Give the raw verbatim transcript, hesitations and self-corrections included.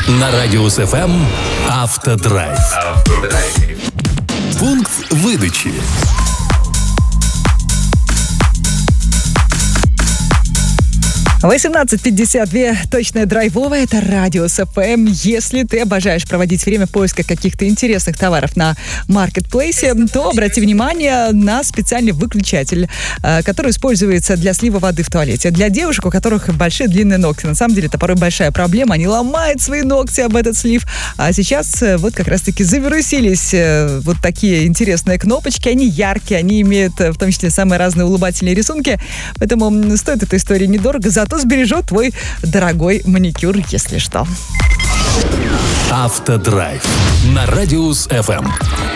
На Радиус эф эм «Автодрайв». Автодрайв. Пункт выдачи. восемнадцать пятьдесят два, точная драйвовая, это Радиус эф эм. Если ты обожаешь проводить время в поисках каких-то интересных товаров на маркетплейсе, то обрати внимание на специальный выключатель, который используется для слива воды в туалете. Для девушек, у которых большие длинные ногти. На самом деле это порой большая проблема. Они ломают свои ногти об этот слив. А сейчас вот как раз-таки завирусились вот такие интересные кнопочки. Они яркие, они имеют в том числе самые разные улыбательные рисунки. Поэтому стоит эта история недорого, зато сбережет твой дорогой маникюр, если что. Автодрайв на Радиус эф эм.